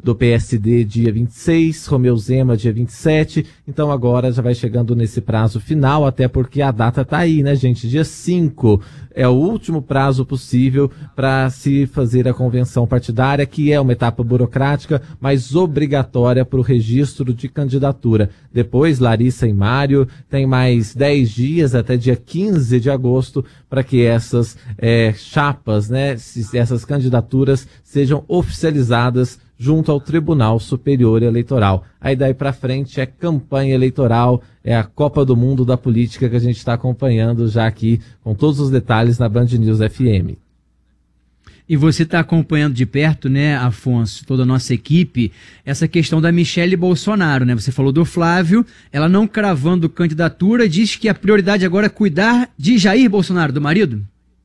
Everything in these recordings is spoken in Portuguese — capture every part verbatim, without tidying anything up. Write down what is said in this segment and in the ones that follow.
do P S D dia vinte e seis, Romeu Zema dia vinte e sete, então agora já vai chegando nesse prazo final, até porque a data tá aí, né, gente? Dia cinco é o último prazo possível para se fazer a convenção partidária, que é uma etapa burocrática, mas obrigatória para o registro de candidatura. Depois, Larissa e Mário tem mais dez dias, até dia quinze de agosto, para que essas é, chapas, né, essas candidaturas sejam oficializadas junto ao Tribunal Superior Eleitoral. Aí daí para frente é campanha eleitoral, é a Copa do Mundo da política que a gente está acompanhando já aqui com todos os detalhes na Band News F M. E você está acompanhando de perto, né, Afonso, toda a nossa equipe, essa questão da Michele Bolsonaro, né? Você falou do Flávio, ela não cravando candidatura, diz que a prioridade agora é cuidar de Jair Bolsonaro, do marido?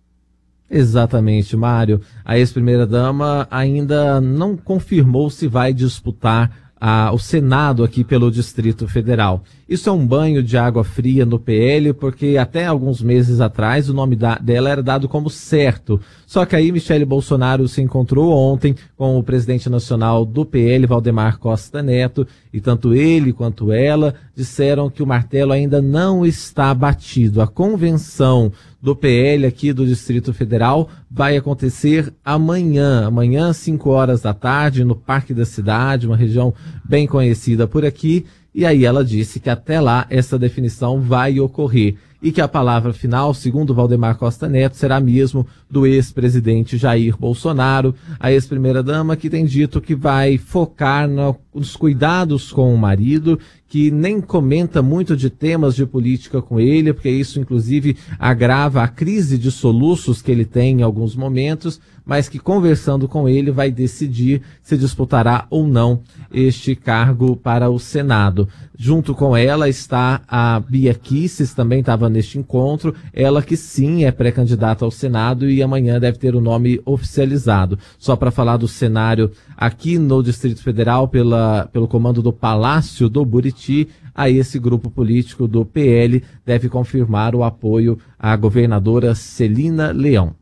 Exatamente, Mário. A ex-primeira-dama ainda não confirmou se vai disputar a, o Senado aqui pelo Distrito Federal. Isso é um banho de água fria no P L, porque até alguns meses atrás o nome da, dela era dado como certo. Só que aí Michele Bolsonaro se encontrou ontem com o presidente nacional do P L, Valdemar Costa Neto, e tanto ele quanto ela disseram que o martelo ainda não está batido. A convenção do P L aqui do Distrito Federal vai acontecer amanhã, amanhã, cinco horas da tarde, no Parque da Cidade, uma região bem conhecida por aqui. E aí ela disse que até lá essa definição vai ocorrer e que a palavra final, segundo Valdemar Costa Neto, será mesmo do ex-presidente Jair Bolsonaro, a ex-primeira-dama que tem dito que vai focar no, nos cuidados com o marido, que nem comenta muito de temas de política com ele, porque isso inclusive agrava a crise de soluços que ele tem em alguns momentos, mas que conversando com ele vai decidir se disputará ou não este cargo para o Senado. Junto com ela está a Bia Kicis, também estava neste encontro, ela que sim é pré-candidata ao Senado e amanhã deve ter o nome oficializado. Só para falar do cenário aqui no Distrito Federal, pela, pelo comando do Palácio do Buriti, a esse grupo político do P L deve confirmar o apoio à governadora Celina Leão.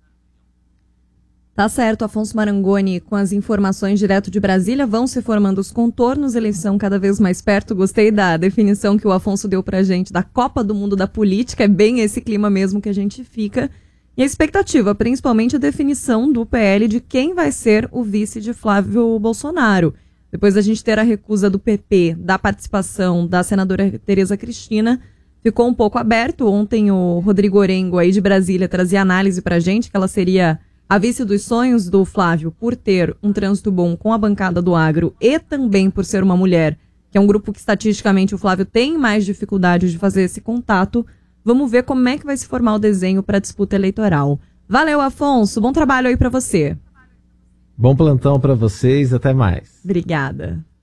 Tá certo, Afonso Marangoni, com as informações direto de Brasília, vão se formando os contornos, eleição cada vez mais perto. Gostei da definição que o Afonso deu pra gente da Copa do Mundo da política, é bem esse clima mesmo que a gente fica. E a expectativa, principalmente a definição do P L de quem vai ser o vice de Flávio Bolsonaro. Depois da gente ter a recusa do P P, da participação da senadora Tereza Cristina, ficou um pouco aberto. Ontem o Rodrigo Orengo aí de Brasília trazia análise pra gente que ela seria a vice dos sonhos do Flávio por ter um trânsito bom com a bancada do agro e também por ser uma mulher, que é um grupo que estatisticamente o Flávio tem mais dificuldade de fazer esse contato. Vamos ver como é que vai se formar o desenho para a disputa eleitoral. Valeu, Afonso. Bom trabalho aí para você. Bom plantão para vocês. Até mais. Obrigada.